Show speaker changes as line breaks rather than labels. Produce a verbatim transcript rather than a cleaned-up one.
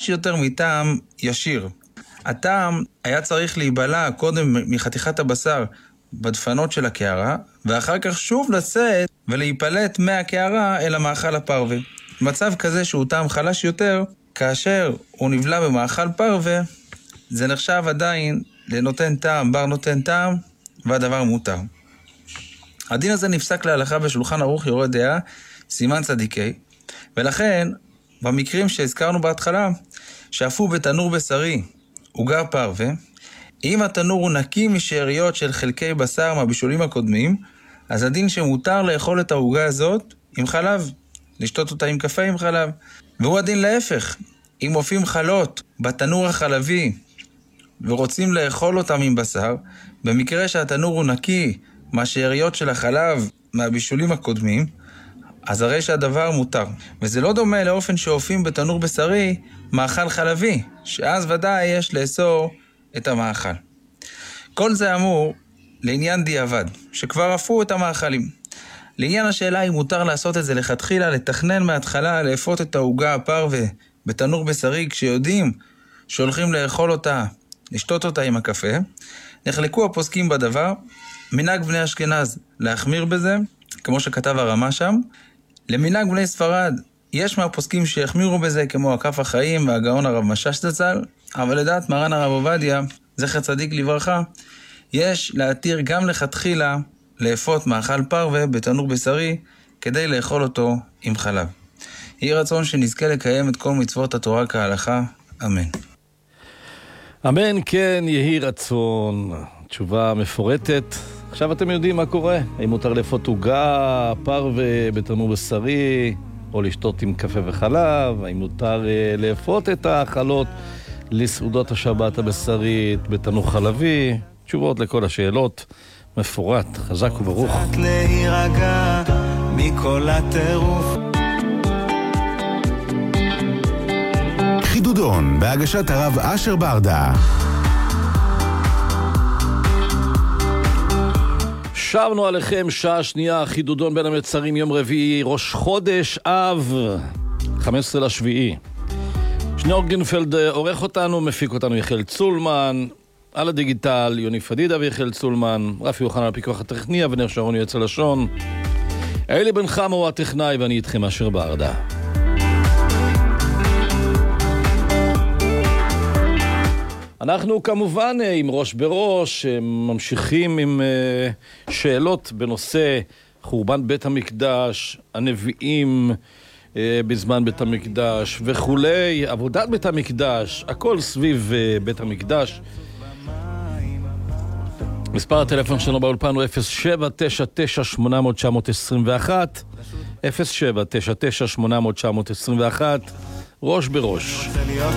חלש יותר מטעם ישיר. הטעם היה צריך להיבלע קודם מחתיכת הבשר בדפנות של הקערה, ואחר כך שוב לצאת ולהיפלט מהקערה אל המאכל הפרווה. מצב כזה שהוא טעם חלש יותר, כאשר הוא נבלע במאכל פרווה, זה נחשב עדיין לנותן טעם, בר נותן טעם, והדבר מותר. הדין הזה נפסק להלכה בשולחן ערוך יורה דעה, סימן צדיקי, ולכן, במקרים שהזכרנו בהתחלה, שאפו בתנור בשרי עוגה פרווה, אם התנור הוא נקי משאריות של חלקי בשר מהבישולים הקודמים, אז הדין שמותר לאכול את העוגה הזאת עם חלב, לשתות אותה עם קפה עם חלב. והוא הדין להפך, אם מופיעים חלות בתנור החלבי ורוצים לאכול אותם עם בשר, במקרה שהתנור הוא נקי מהשאריות של החלב מהבישולים הקודמים, אז הרי שהדבר מותר. וזה לא דומה לאופן שאופים בתנור בשרי מאכל חלבי, שאז ודאי יש לאסור את המאכל. כל זה אמור לעניין דיעבד, שכבר אפו את המאכלים. לעניין השאלה אם מותר לעשות את זה לכתחילה, לתכנן מההתחלה, לאפות את העוגה הפרווה בתנור בשרי, כשיודעים שהולכים לאכול אותה, לשתות אותה עם הקפה, נחלקו הפוסקים בדבר, מנהג בני אשכנז להחמיר בזה, כמו שכתב הרמה שם, למנהג בני ספרד, יש מהפוסקים שהחמירו בזה, כמו הכף החיים והגאון הרב משש זצ"ל, אבל לדעת מרן הרב עובדיה, זכר צדיק לברכה, יש להתיר גם לכתחילה לאפות מאכל פרווה בתנור בשרי, כדי לאכול אותו עם חלב. יהי רצון שנזכה לקיים את כל מצוות התורה כהלכה. אמן.
אמן, כן, יהי רצון. תשובה מפורטת. עכשיו אתם יודעים מה קורה. האם מותר לאפות עוגה פרווה בתנור בשרי, או לשתות עם קפה וחלב? האם מותר uh, לאפות את האכלות לסעודות השבת הבשרית בתנור חלבי? תשובות לכל השאלות. מפורט, חזק וברוך.
קצת להירגע מכל הטירוף.
חידודון בהגשת הרב אשר ברדה.
שבנו עליכם שעה שנייה, חידודון בין המצרים, יום רביעי, ראש חודש אב, חמישה עשר לשביעי. שניאור גינפלד עורך אותנו, מפיק אותנו יחל צולמן, על הדיגיטל יוני פדידה ויחל צולמן, רפי יוחנן על פיקוח הטכני, ונר שרון יוצא לשון. אלי בן חמו הוא הטכנאי ואני איתכם אשר ברדה. אנחנו כמובן עם ראש בראש ממשיכים עם שאלות בנושא חורבן בית המקדש, הנביאים בזמן בית המקדש וכולי, עבודת בית המקדש, הכל סביב בית המקדש. מספר הטלפון שלנו באולפן הוא אפס שבע תשע תשע שמונה אפס אפס תשע אפס אחת אפס שבע תשע תשע שמונה אפס אפס תשע אפס אחת. ראש בראש.